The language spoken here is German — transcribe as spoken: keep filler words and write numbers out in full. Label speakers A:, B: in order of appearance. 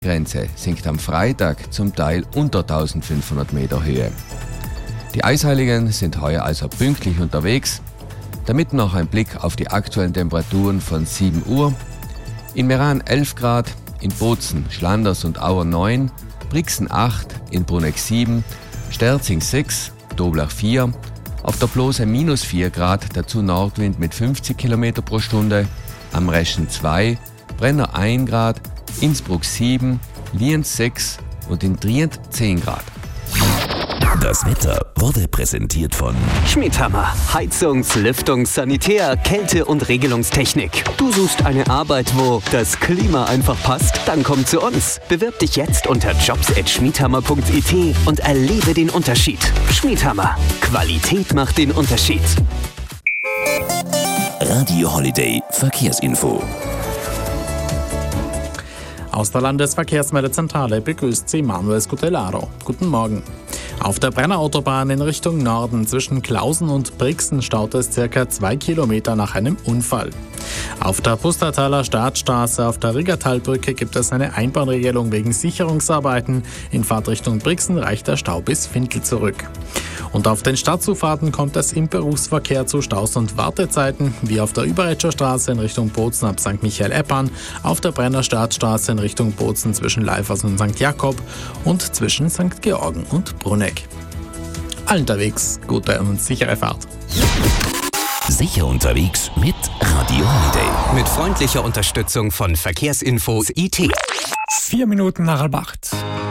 A: Grenze sinkt am Freitag zum Teil unter eintausendfünfhundert Meter Höhe. Die Eisheiligen sind heuer also pünktlich unterwegs. Damit noch ein Blick auf die aktuellen Temperaturen von sieben Uhr. In Meran elf Grad, in Bozen, Schlanders und Auer neun, Brixen acht, in Bruneck sieben, Sterzing sechs, Doblach vier, auf der Plose minus vier Grad, dazu Nordwind mit fünfzig Kilometer pro Stunde, am Reschen zwei, Brenner ein Grad, Innsbruck sieben, Lienz sechs und in Trient zehn Grad.
B: Das Wetter wurde präsentiert von
C: Schmidhammer. Heizungs-, Lüftungs-, Sanitär-, Kälte- und Regelungstechnik. Du suchst eine Arbeit, wo das Klima einfach passt? Dann komm zu uns. Bewirb dich jetzt unter jobs at schmidhammer punkt i t und erlebe den Unterschied. Schmidhammer. Qualität macht den Unterschied.
B: Radio Holiday Verkehrsinfo.
D: Aus der Landesverkehrsmeldezentrale begrüßt Sie Manuel Scutellaro. Guten Morgen. Auf der Brennerautobahn in Richtung Norden zwischen Klausen und Brixen staut es circa zwei Kilometer nach einem Unfall. Auf der Pustertaler Startstraße auf der Riggertalbrücke gibt es eine Einbahnregelung wegen Sicherungsarbeiten. In Fahrtrichtung Brixen reicht der Stau bis Findel zurück. Und auf den Stadtzufahrten kommt es im Berufsverkehr zu Staus und Wartezeiten, wie auf der Überetscher Straße in Richtung Bozen ab Sankt Michael-Eppern, auf der Brenner Startstraße in Richtung Bozen zwischen Leifers und Sankt Jakob und zwischen Sankt Georgen und Bruneck. Allen unterwegs gute und sichere Fahrt.
B: Sicher unterwegs mit Radio Holiday.
C: Mit freundlicher Unterstützung von Verkehrsinfo I T.
E: Vier Minuten nach halb acht.